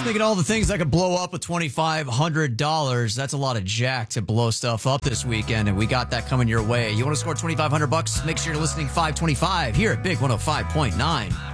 Thinking all the things I could blow up with $2,500. That's a lot of jack to blow stuff up this weekend, and we got that coming your way. You want to score $2,500? Make sure you're listening 525 here at Big 105.9.